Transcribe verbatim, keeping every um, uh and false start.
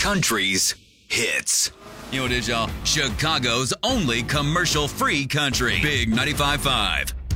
country's hits. You know what it is, y'all? Chicago's only commercial-free country. Big ninety-five point five.